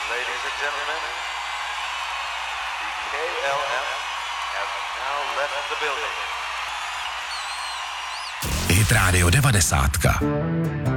Ladies and gentlemen, the KLM have now left the building. Hit Radio 90.